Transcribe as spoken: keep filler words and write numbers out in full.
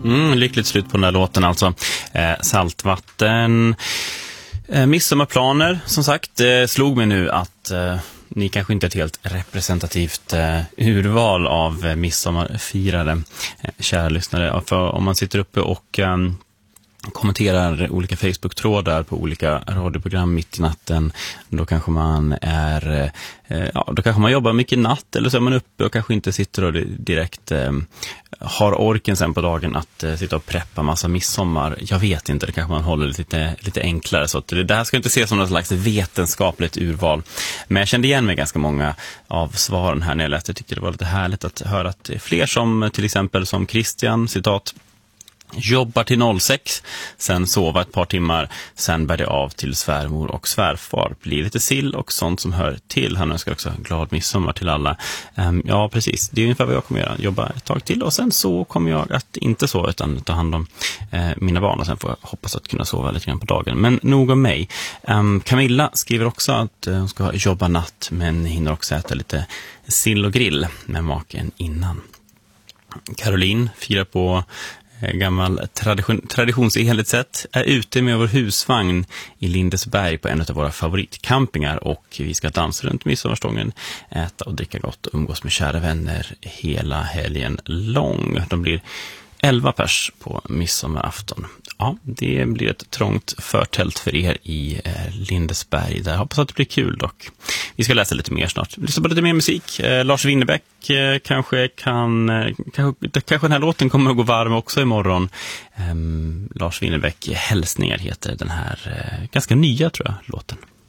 Mm, lyckligt slut på den där låten alltså. Eh, Saltvatten. Eh, midsommarplaner, som sagt. Det slog mig nu att eh, ni kanske inte är ett helt representativt eh, urval av eh, midsommarfirare, eh, kära lyssnare. För om man sitter uppe och eh, kommenterar olika Facebook-trådar på olika radioprogram mitt i natten, då kanske man är eh, ja, då kanske man jobbar mycket natt, eller så är man uppe och kanske inte sitter och direkt eh, har orken sen på dagen att eh, sitta och preppa massa midsommar. Jag vet inte, det kanske man håller lite, lite enklare, så att det, det här ska inte ses som något slags vetenskapligt urval, men jag kände igen mig ganska många av svaren här när jag läste. Jag tyckte det var lite härligt att höra att det är fler som till exempel som Christian, citat, jobbar till noll sex, sen sova ett par timmar, sen bär det av till svärmor och svärfar. Blir lite sill och sånt som hör till. Han önskar också glad midsommar till alla. Um, ja, precis. Det är ungefär vad jag kommer göra. Jobba ett tag till och sen så kommer jag att inte sova utan ta hand om eh, mina barn, och sen får jag hoppas att kunna sova lite grann på dagen. Men nog om mig. Um, Camilla skriver också att uh, hon ska jobba natt, men hinner också äta lite sill och grill med maken innan. Caroline firar på gammal tradition, traditionsenligt sätt, är ute med vår husvagn i Lindesberg på en av våra favoritcampingar, och vi ska dansa runt midsommarstången, äta och dricka gott och umgås med kära vänner hela helgen lång. De blir elva pers på midsommarafton. Ja, det blir ett trångt förtält för er i eh, Lindesberg. Där hoppas att det blir kul dock. Vi ska läsa lite mer snart. Lyssna på lite mer musik. Eh, Lars Winnerbäck eh, kanske kan... Eh, kanske, kanske den här låten kommer att gå varm också imorgon. Eh, Lars Winnerbäck, Hälsningar heter den här eh, ganska nya, tror jag, låten.